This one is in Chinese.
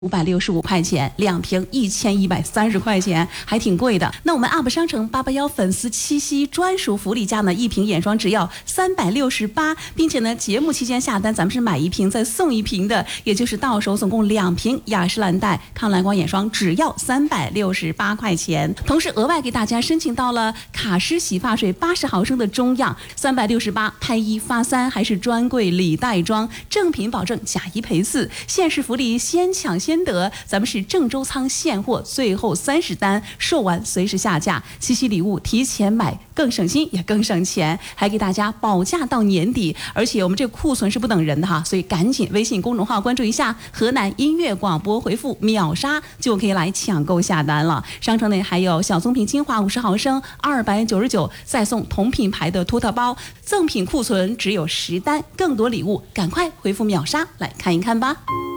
565块钱，2瓶1130块钱，还挺贵的。那我们 UP 商城881粉丝七夕专属福利价呢，一瓶眼霜只要368，并且呢，节目期间下单咱们是买1瓶再送1瓶的，也就是到手总共2瓶雅诗兰黛抗蓝光眼霜，只要368块钱。同时额外给大家申请到了卡诗洗发水80毫升的中样，368拍1发3，还是专柜礼袋装，正品保证假1赔4，限时福利先抢先得，咱们是郑州仓现货，最后30单售完随时下架。七夕礼物提前买更省心也更省钱，还给大家保价到年底，而且我们这库存是不等人的哈，所以赶紧微信公众号关注一下河南音乐广播，回复秒杀就可以来抢购下单了。商城内还有小棕瓶精华50毫升299，再送同品牌的托特包，赠品库存只有10单，更多礼物赶快回复秒杀来看一看吧。